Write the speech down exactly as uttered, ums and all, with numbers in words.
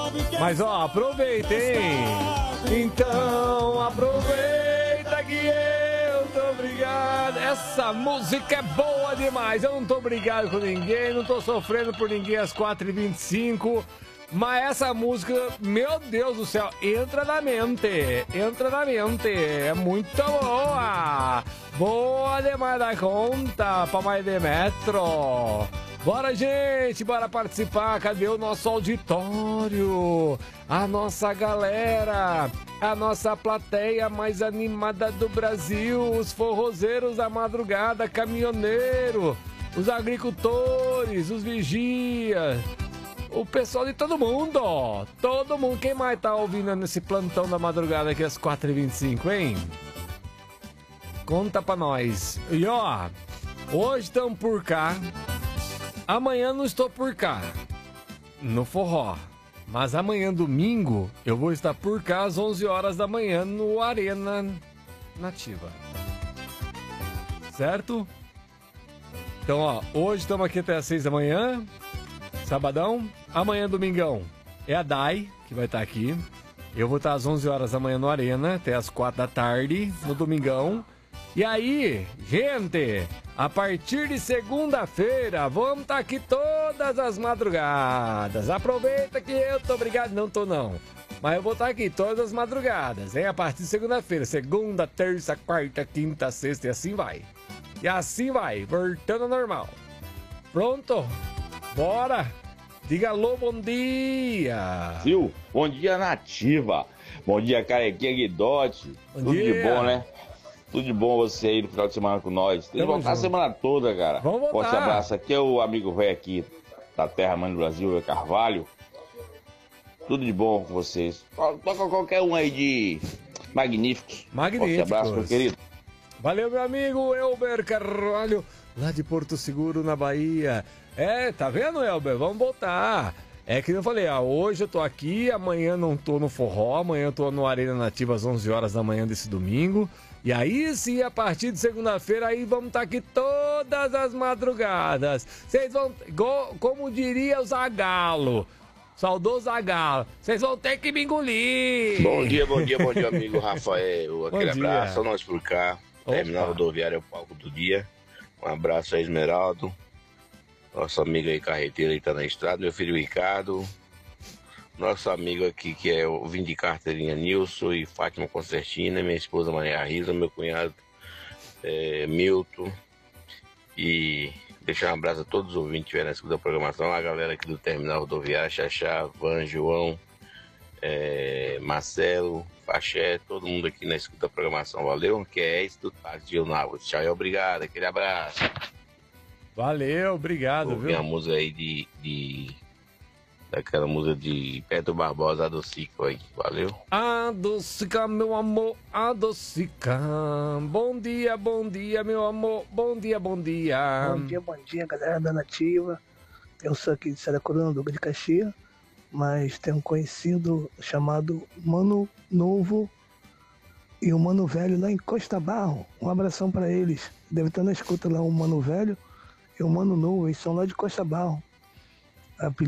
Mas ó, aproveita, hein? Então aproveita que eu tô obrigado. Essa música é boa demais. Eu não tô brigado com ninguém, não tô sofrendo por ninguém às quatro e vinte e cinco. Mas essa música, meu Deus do céu, entra na mente, entra na mente, é muito boa, boa demais da conta, pra mais de metro. Bora, gente, bora participar, cadê o nosso auditório, a nossa galera, a nossa plateia mais animada do Brasil, os forrozeiros da madrugada, caminhoneiro, os agricultores, os vigias, o pessoal de todo mundo, ó. Todo mundo. Quem mais tá ouvindo nesse plantão da madrugada aqui às quatro e vinte e cinco, hein? Conta pra nós. E ó, hoje estamos por cá. Amanhã não estou por cá, no forró. Mas amanhã, domingo, eu vou estar por cá às onze horas da manhã no Arena Nativa. Certo? Então, ó, hoje estamos aqui até às seis da manhã. Sabadão, amanhã domingão é a Dai que vai estar aqui. Eu vou estar às onze horas da manhã no Arena, até às quatro da tarde, no domingão. E aí, gente, a partir de segunda-feira, vamos estar aqui todas as madrugadas. Aproveita que eu tô obrigado, não tô não. Mas eu vou estar aqui todas as madrugadas, hein? A partir de segunda-feira, segunda, terça, quarta, quinta, sexta e assim vai. E assim vai, voltando ao normal. Pronto? Bora! Diga alô, bom dia! Sil, bom dia, Nativa! Bom dia, Carequinha Guidote! Tudo dia. de bom, né? Tudo de bom você aí no final de semana com nós. Tem que voltar a semana toda, cara. Vamos voltar. Forte abraço. Aqui é o amigo velho aqui da Terra Mãe do Brasil, é Carvalho. Tudo de bom com vocês. Toca qualquer um aí de Magníficos. Magníficos. Forte abraço, meu querido. Valeu, meu amigo Elber Carvalho, lá de Porto Seguro, na Bahia. É, tá vendo, Elber? Vamos voltar. É que eu falei, ah, hoje eu tô aqui, amanhã não tô no forró, amanhã eu tô no Arena Nativa às onze horas da manhã desse domingo. E aí sim, a partir de segunda-feira, aí vamos estar aqui todas as madrugadas. Vocês vão, como diria o Zagalo, saudoso Zagalo, vocês vão ter que me engolir. Bom dia, bom dia, bom dia, amigo Rafael. Aquele Bom dia. abraço, só nós por cá. Opa. Terminal rodoviário é o palco do dia. Um abraço a Esmeraldo. Nosso amigo aí, carreteiro, aí tá na estrada. Meu filho Ricardo. Nosso amigo aqui, que é o Vim de Carteirinha Nilson e Fátima Concertina. Minha esposa Maria Risa, meu cunhado é, Milton. E deixar um abraço a todos os ouvintes que estiverem na escuta da programação. A galera aqui do Terminal Rodoviário, Xaxá, Van, João, é, Marcelo, Faxé, todo mundo aqui na escuta da programação. Valeu, que é esse do Táxi de Unápolis. Tchau e obrigado, aquele abraço. Valeu, obrigado, Ouvi viu? a música aí de, de... daquela música de Pedro Barbosa, Adocica aí. Valeu. Adocica, meu amor, adocica. Bom dia, bom dia, meu amor. Bom dia, bom dia. Bom dia, bom dia, galera da Nativa. Eu sou aqui de Serra Corona, Duque de Caxias, mas tenho um conhecido chamado Mano Novo e o Mano Velho lá em Costa Barro. Um abração para eles. Deve estar na escuta lá o Mano Velho e o Mano Novo, eles são lá de Costa Barro.